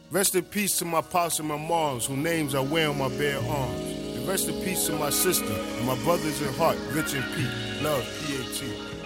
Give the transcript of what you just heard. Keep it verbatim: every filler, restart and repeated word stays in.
Rest in peace to my pops and my moms, whose names I wear on my bare arms. And rest in peace to my sister and my brothers in heart, Rich and Pete. Love, P A T.